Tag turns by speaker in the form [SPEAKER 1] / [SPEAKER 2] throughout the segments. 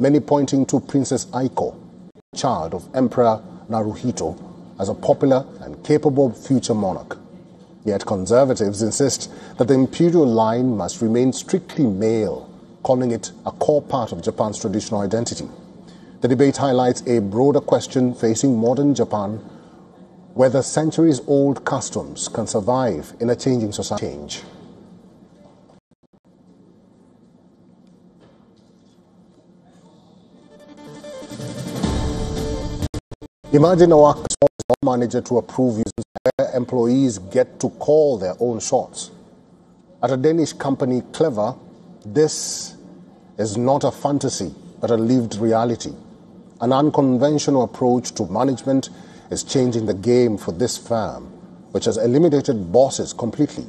[SPEAKER 1] many pointing to Princess Aiko, child of Emperor Naruhito, as a popular and capable future monarch. Yet conservatives insist that the imperial line must remain strictly male, calling it a core part of Japan's traditional identity. The debate highlights a broader question facing modern Japan: whether centuries-old customs can survive in a changing society. Imagine a workplace manager to approve using where employees get to call their own shots. At a Danish company, Clever, this is not a fantasy, but a lived reality. An unconventional approach to management is changing the game for this firm, which has eliminated bosses completely.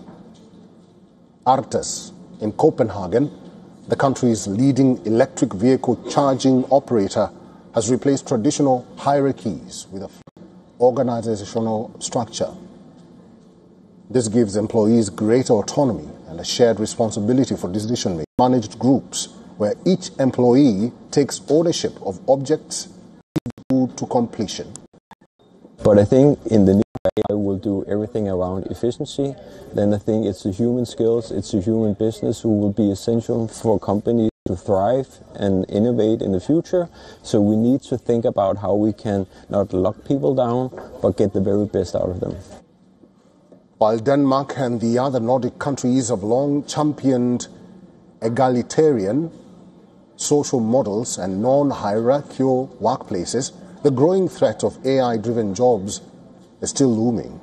[SPEAKER 1] Artes in Copenhagen, the country's leading electric vehicle charging operator, has replaced traditional hierarchies with an organizational structure. This gives employees greater autonomy and a shared responsibility for decision-making. Managed groups where each employee takes ownership of objects to completion.
[SPEAKER 2] But I think in the new AI will do everything around efficiency. Then I think it's the human skills, it's the human business who will be essential for companies to thrive and innovate in the future. So we need to think about how we can not lock people down, but get the very best out of them.
[SPEAKER 1] While Denmark and the other Nordic countries have long championed egalitarian social models and non-hierarchical workplaces, the growing threat of AI-driven jobs is still looming.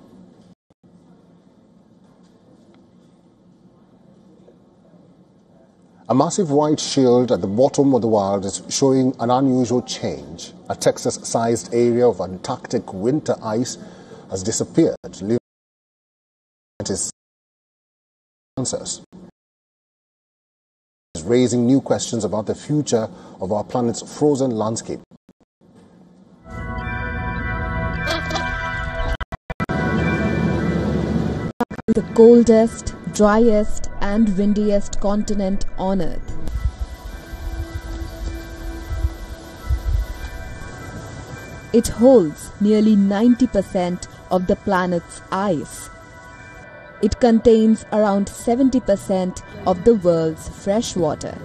[SPEAKER 1] A massive white shield at the bottom of the world is showing an unusual change. A Texas-sized area of Antarctic winter ice has disappeared, leaving its answers. Raising new questions about the future of our planet's frozen landscape.
[SPEAKER 3] The coldest, driest and windiest continent on Earth. It holds nearly 90% of the planet's ice. It contains around 70% of the world's fresh water.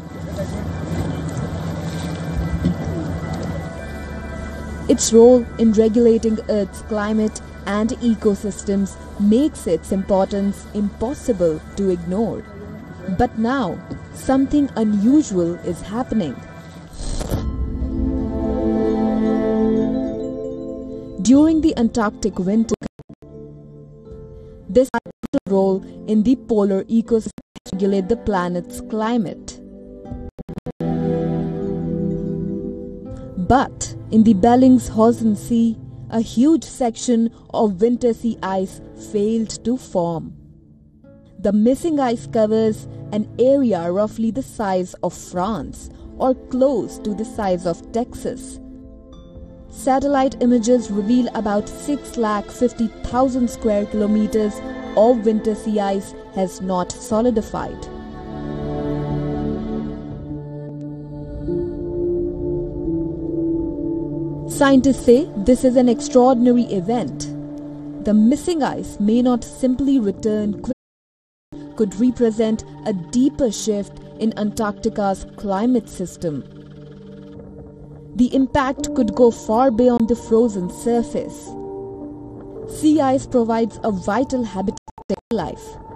[SPEAKER 3] Its role in regulating Earth's climate and ecosystems makes its importance impossible to ignore. But now, something unusual is happening. During the Antarctic winter, this has a role in the polar ecosystem to regulate the planet's climate. But in the Bellingshausen Sea, a huge section of winter sea ice failed to form. The missing ice covers an area roughly the size of France or close to the size of Texas. Satellite images reveal about 650,000 square kilometers of winter sea ice has not solidified. Scientists say this is an extraordinary event. The missing ice may not simply return quickly, could represent a deeper shift in Antarctica's climate system. The impact could go far beyond the frozen surface. Sea ice provides a vital habitat for life.